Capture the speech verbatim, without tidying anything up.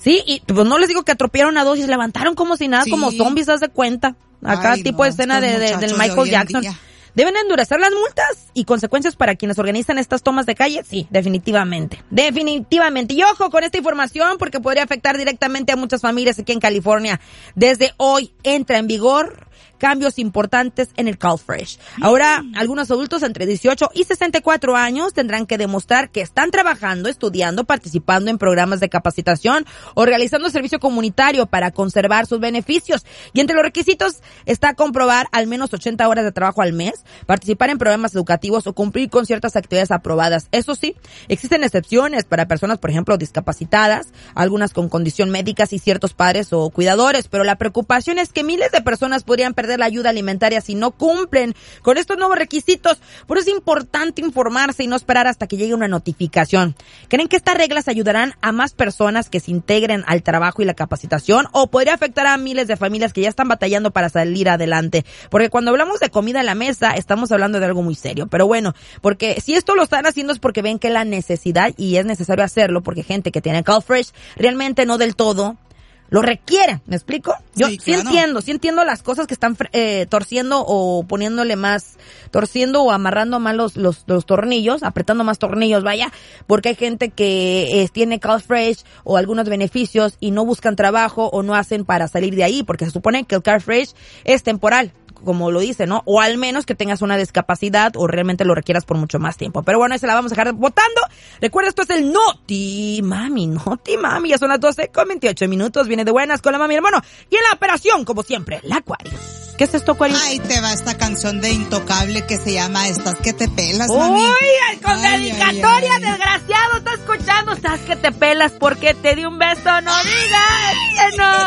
Sí, y pues no les digo que atropellaron a dos y se levantaron como si nada, sí. como zombies, haz de cuenta. Acá Ay, tipo no, de escena de, de, del Michael de Jackson. Día. ¿Deben endurecer las multas y consecuencias para quienes organizan estas tomas de calle? Sí, definitivamente. Definitivamente. Y ojo con esta información porque podría afectar directamente a muchas familias aquí en California. Desde hoy entra en vigor cambios importantes en el CalFresh. Ahora, mm. algunos adultos entre dieciocho y sesenta y cuatro años tendrán que demostrar que están trabajando, estudiando, participando en programas de capacitación o realizando servicio comunitario para conservar sus beneficios. Y entre los requisitos está comprobar al menos ochenta horas de trabajo al mes, participar en programas educativos o cumplir con ciertas actividades aprobadas. Eso sí, existen excepciones para personas, por ejemplo, discapacitadas, algunas con condición médicas y ciertos padres o cuidadores, pero la preocupación es que miles de personas podrían perder la ayuda alimentaria si no cumplen con estos nuevos requisitos. Por eso es importante informarse y no esperar hasta que llegue una notificación. ¿Creen que estas reglas ayudarán a más personas que se integren al trabajo y la capacitación o podría afectar a miles de familias que ya están batallando para salir adelante? Porque cuando hablamos de comida en la mesa estamos hablando de algo muy serio, pero bueno, porque si esto lo están haciendo es porque ven que la necesidad y es necesario hacerlo porque gente que tiene CalFresh realmente no del todo lo requiere, ¿me explico? Yo sí, sí claro. entiendo, sí entiendo las cosas que están eh, torciendo o poniéndole más, torciendo o amarrando más los, los, los tornillos, apretando más tornillos, vaya, porque hay gente que eh, tiene CalFresh o algunos beneficios y no buscan trabajo o no hacen para salir de ahí, porque se supone que el CalFresh es temporal, como lo dice, ¿no? O al menos que tengas una discapacidad o realmente lo requieras por mucho más tiempo. Pero bueno, esa la vamos a dejar votando. Recuerda, esto es el Noti Mami, Noti Mami. Ya son las doce con veintiocho minutos. Viene de buenas con la mami, hermano. Y en la operación, como siempre, la Aquarius. ¿Qué es esto, Aquarius? Ay, te va esta canción de Intocable que se llama Estás que te pelas, mami. Uy, con ay, dedicatoria, ay, ay. Desgraciado, estás escuchando. Estás que te pelas porque te di un beso, no digas que no.